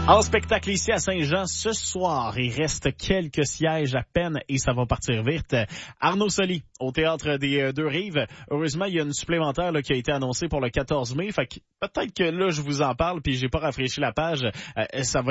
En spectacle ici à Saint-Jean ce soir, il reste quelques sièges à peine et ça va partir vite. Arnaud Soli au Théâtre des Deux-Rives. Heureusement, il y a une supplémentaire là, qui a été annoncée pour le 14 mai. Fait que peut-être que là, je vous en parle puis j'ai pas rafraîchi la page. Ça va